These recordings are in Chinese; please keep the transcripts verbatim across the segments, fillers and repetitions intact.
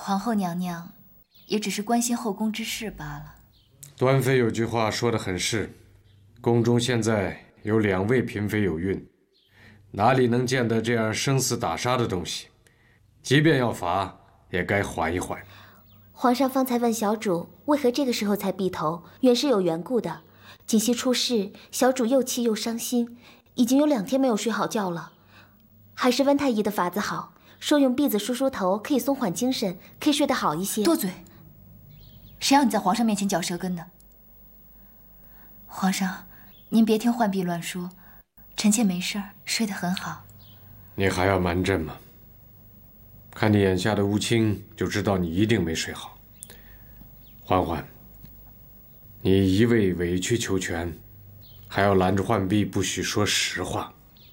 皇后娘娘也只是关心后宫之事罢了。 端妃有句话说得很是，宫中现在有两位嫔妃有孕，哪里能见得这样生死打杀的东西？即便要罚，也该缓一缓。 皇上方才问小主为何这个时候才闭头，原是有缘故的。锦汐出事，小主又气又伤心，已经有两天没有睡好觉了。还是温太医的法子好，说用篦子梳梳头可以松缓精神，可以睡得好一些。 多嘴！谁让你在皇上面前嚼舌根的？皇上，您别听浣碧乱说，臣妾没事儿，睡得很好。 你还要瞒朕吗？看你眼下的乌青，就知道你一定没睡好。嬛嬛，你一味委曲求全，还要拦着浣碧不许说实话。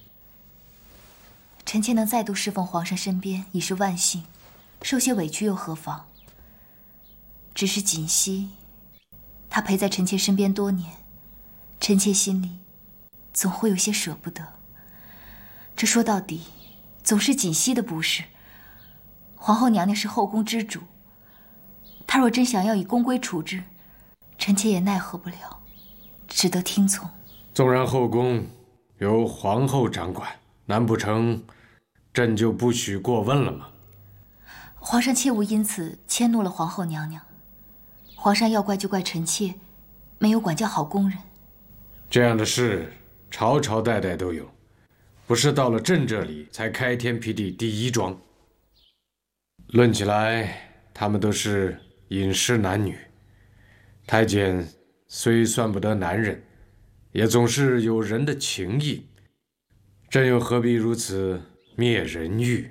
臣妾能再度侍奉皇上身边，已是万幸，受些委屈又何妨？只是锦汐，她陪在臣妾身边多年，臣妾心里总会有些舍不得。这说到底，总是锦汐的不是。皇后娘娘是后宫之主，她若真想要以宫规处置，臣妾也奈何不了，只得听从。 纵然后宫由皇后掌管，难不成朕就不许过问了吗？ 皇上切勿因此迁怒了皇后娘娘。皇上要怪就怪臣妾没有管教好宫人。 这样的事朝朝代代都有，不是到了朕这里才开天辟地第一桩。论起来，他们都是饮食男女。太监虽算不得男人，也总是有人的情谊。朕又何必如此灭人欲？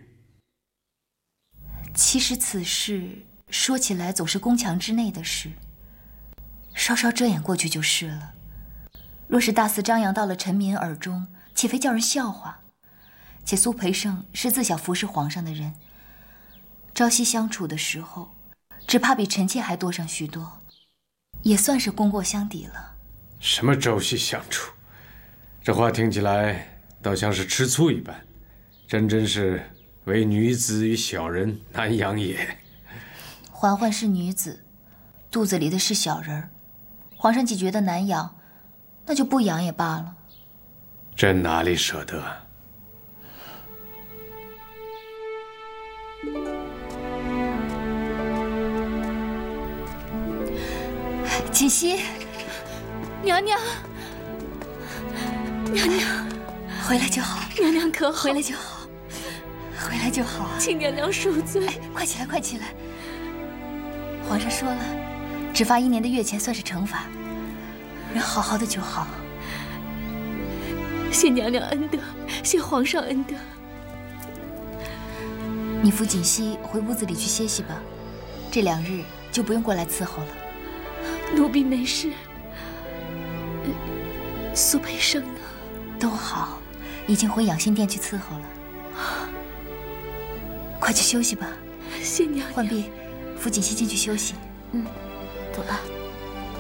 其实此事说起来总是宫墙之内的事，稍稍遮掩过去就是了。若是大肆张扬到了臣民耳中，岂非叫人笑话？且苏培盛是自小服侍皇上的人，朝夕相处的时候，只怕比臣妾还多上许多，也算是功过相抵了。 什么朝夕相处？这话听起来倒像是吃醋一般，真真是唯女子与小人难养也。 嬛嬛是女子，肚子里的是小人儿，皇上既觉得难养，那就不养也罢了。 朕哪里舍得？ 锦汐， 娘娘，娘娘， 回来就好。 娘娘可好？ 回来就好，回来就好。 请娘娘恕罪。 哎，快起来，快起来！皇上说了，只罚一年的月钱算是惩罚，人好好的就好。 谢娘娘恩德，谢皇上恩德。 你扶锦汐回屋子里去歇息吧，这两日就不用过来伺候了。 奴婢没事。苏培盛呢？ 都好，已经回养心殿去伺候了。快去休息吧。 谢娘娘。 浣碧，扶锦汐进去休息。 嗯，走吧。